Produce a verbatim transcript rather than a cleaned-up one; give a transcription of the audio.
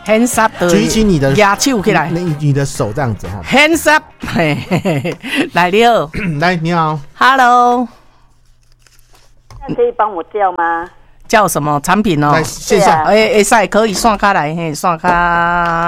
hands up 的， 举起你的压手起来， 你你的手这样子哈。 hands up， 嘿嘿嘿，来了， 来，你好 ，hello， 那可以帮我叫吗？ 叫什么产品哦？ 在线上， 哎哎，赛可以算开来，嘿，算开。